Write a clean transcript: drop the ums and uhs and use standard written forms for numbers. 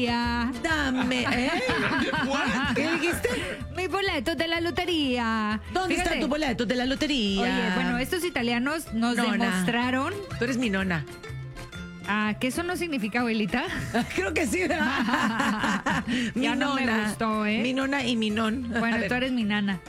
lotería. Dame, ¿eh? ¿Qué dijiste? Mi boleto de la lotería. ¿Dónde Fíjate. está tu boleto de la lotería? Oye, bueno, estos italianos nos Nona. demostraron. Tú eres mi nona. Que eso no significa abuelita. Creo que sí. Mi Ya no me nona. gustó, ¿eh? Mi nona y mi non. A Bueno, ver. tú eres mi nana.